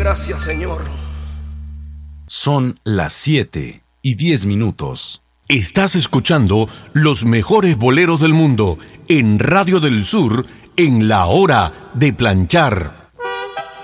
gracias, Señor. Son las 7:10. Estás escuchando los mejores boleros del mundo en Radio del Sur en La Hora de Planchar.